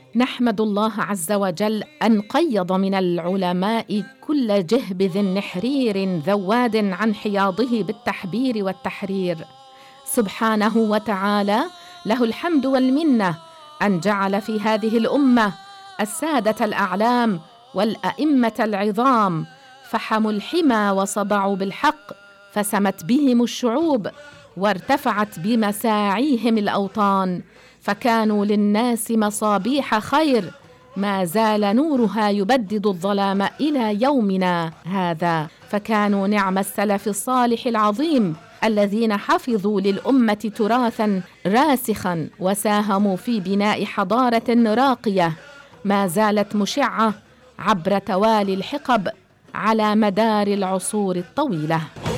نحمد الله عز وجل أن قيض من العلماء كل جهبذ نحرير ذواد عن حياضه بالتحبير والتحرير. سبحانه وتعالى له الحمد والمنة أن جعل في هذه الأمة السادة الأعلام والأئمة العظام، فحموا الحمى وصدعوا بالحق، فسمت بهم الشعوب وارتفعت بمساعيهم الأوطان، فكانوا للناس مصابيح خير ما زال نورها يبدد الظلام إلى يومنا هذا. فكانوا نعم السلف الصالح العظيم الذين حفظوا للأمة تراثا راسخا وساهموا في بناء حضارة راقية ما زالت مشعة عبر توالي الحقب على مدار العصور الطويلة.